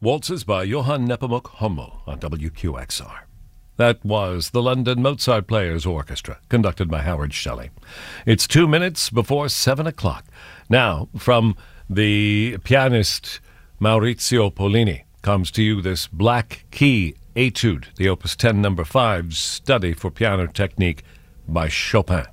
Waltzes by Johann Nepomuk Hummel on WQXR. That was the London Mozart Players Orchestra, conducted by Howard Shelley. It's 2 minutes before 7 o'clock. Now, from the pianist Maurizio Pollini, comes to you this Black Key Etude, the Opus 10 No. 5 study for piano technique by Chopin.